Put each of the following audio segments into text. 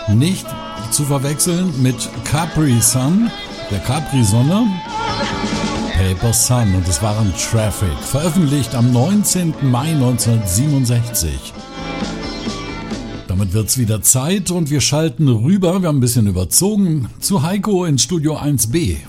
Nicht zu verwechseln mit Capri Sun, der Capri-Sonne. Paper Sun, und es waren Traffic, veröffentlicht am 19. Mai 1967. Damit wird's wieder Zeit und wir schalten rüber, wir haben ein bisschen überzogen, zu Heiko ins Studio 1b.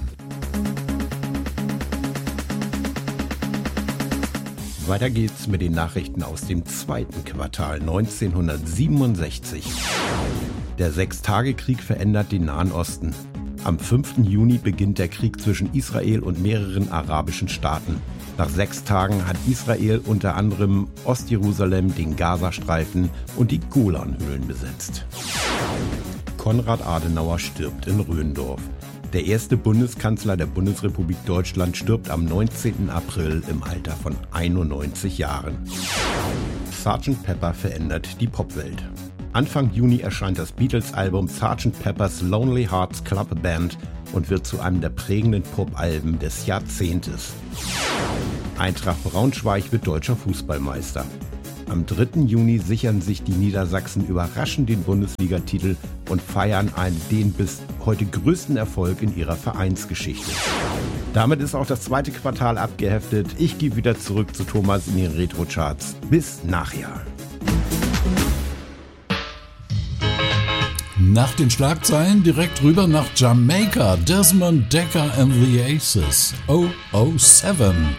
Weiter geht's mit den Nachrichten aus dem zweiten Quartal 1967. Der Sechstagekrieg verändert den Nahen Osten. Am 5. Juni beginnt der Krieg zwischen Israel und mehreren arabischen Staaten. Nach 6 Tagen hat Israel unter anderem Ostjerusalem, den Gazastreifen und die Golanhöhen besetzt. Konrad Adenauer stirbt in Röndorf. Der erste Bundeskanzler der Bundesrepublik Deutschland stirbt am 19. April im Alter von 91 Jahren. Sgt. Pepper verändert die Popwelt. Anfang Juni erscheint das Beatles-Album Sgt. Pepper's Lonely Hearts Club Band und wird zu einem der prägenden Pop-Alben des Jahrzehntes. Eintracht Braunschweig wird deutscher Fußballmeister. Am 3. Juni sichern sich die Niedersachsen überraschend den Bundesligatitel und feiern den bis heute größten Erfolg in ihrer Vereinsgeschichte. Damit ist auch das zweite Quartal abgeheftet. Ich gebe wieder zurück zu Thomas in den Retro-Charts. Bis nachher. Nach den Schlagzeilen direkt rüber nach Jamaika, Desmond Dekker and the Aces, 007.